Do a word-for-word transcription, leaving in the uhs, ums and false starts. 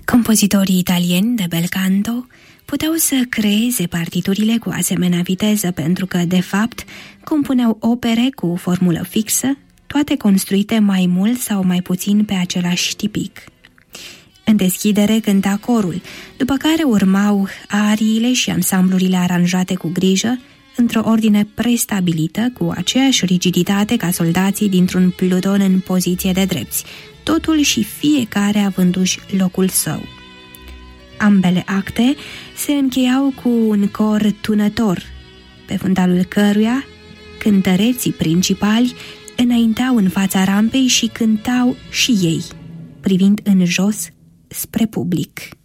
Compozitorii italieni de bel canto puteau să creeze partiturile cu asemenea viteză pentru că, de fapt, compuneau opere cu formulă fixă, toate construite mai mult sau mai puțin pe același tipic. În deschidere cânta corul, după care urmau ariile și ansamblurile aranjate cu grijă, într-o ordine prestabilită, cu aceeași rigiditate ca soldații dintr-un pluton în poziție de drepți, totul și fiecare avându-și locul său. Ambele acte se încheiau cu un cor tunător, pe fundalul căruia cântăreții principali înaintau în fața rampei și cântau și ei, privind în jos spre public.